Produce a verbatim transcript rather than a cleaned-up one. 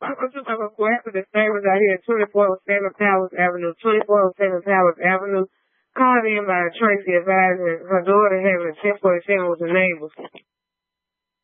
I'm just talking about what happened to neighbors out here at twenty-four oh seven Powers Avenue, twenty-four oh seven Powers Avenue. Called in by Tracy advising her daughter having a ten forty-seven with the neighbors.